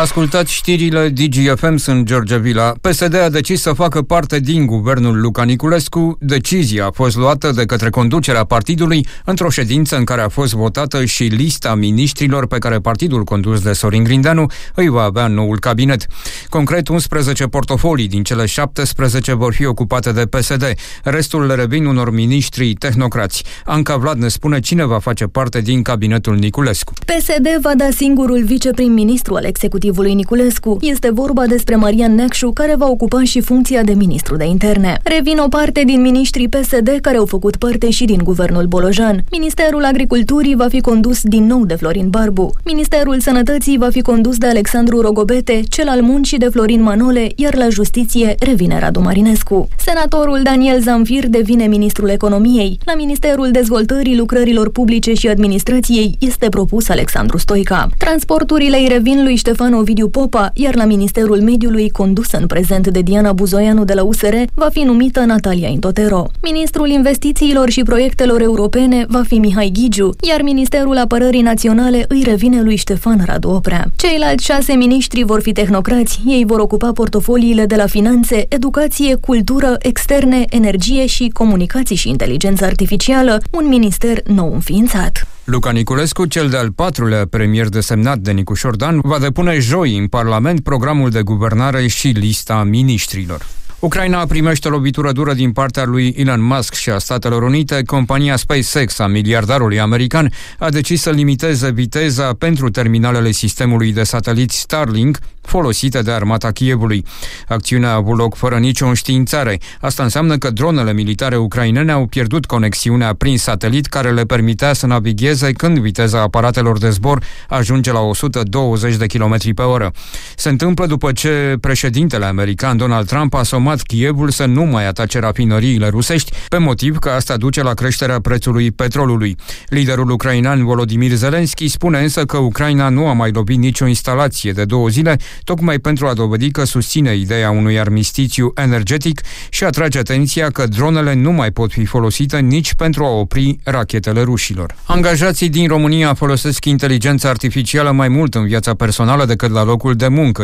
Ascultați știrile DGFM, sunt George Vila. PSD a decis să facă parte din guvernul Luca Niculescu. Decizia a fost luată de către conducerea partidului într-o ședință în care a fost votată și lista miniștrilor pe care partidul condus de Sorin Grindeanu îi va avea în noul cabinet. Concret, 11 portofolii din cele 17 vor fi ocupate de PSD. Restul le revin unor miniștri tehnocrați. Anca Vlad ne spune cine va face parte din cabinetul Niculescu. PSD va da singurul viceprim-ministru al executivului Niculescu. Este vorba despre Marian Necșu, care va ocupa și funcția de ministru de interne. Revin o parte din miniștrii PSD care au făcut parte și din guvernul Bolojan. Ministerul Agriculturii va fi condus din nou de Florin Barbu. Ministerul Sănătății va fi condus de Alexandru Rogobete, cel al Muncii de Florin Manole, iar la Justiție revine Radu Marinescu. Senatorul Daniel Zamfir devine ministrul Economiei. La Ministerul Dezvoltării, Lucrărilor Publice și Administrației este propus Alexandru Stoica. Transporturile îi revin lui Ștefan Ovidiu Popa, iar la Ministerul Mediului, condusă în prezent de Diana Buzoianu de la USR, va fi numită Natalia Intotero. Ministrul Investițiilor și Proiectelor Europene va fi Mihai Ghigiu, iar Ministerul Apărării Naționale îi revine lui Ștefan Radu Oprea. Ceilalți 6 miniștri vor fi tehnocrați. Ei vor ocupa portofoliile de la finanțe, educație, cultură, externe, energie și comunicații și inteligență artificială, un minister nou înființat. Luca Niculescu, cel de-al 4-lea premier desemnat de Nicu Șordan, va depune joi în Parlament programul de guvernare și lista miniștrilor. Ucraina primește lovitură dură din partea lui Elon Musk și a Statelor Unite. Compania SpaceX a miliardarului american a decis să limiteze viteza pentru terminalele sistemului de sateliți Starlink folosite de armata Kievului. Acțiunea a avut loc fără nicio înștiințare. Asta înseamnă că dronele militare ucrainene au pierdut conexiunea prin satelit care le permitea să navigheze când viteza aparatelor de zbor ajunge la 120 de km pe oră. Se întâmplă după ce președintele american Donald Trump a somat Kievul să nu mai atace rafinăriile rusești, pe motiv că asta duce la creșterea prețului petrolului. Liderul ucrainean Volodymyr Zelensky spune însă că Ucraina nu a mai lovit nicio instalație de 2 zile, tocmai pentru a dovedi că susține ideea unui armistițiu energetic și atrage atenția că dronele nu mai pot fi folosite nici pentru a opri rachetele rușilor. Angajații din România folosesc inteligența artificială mai mult în viața personală decât la locul de muncă,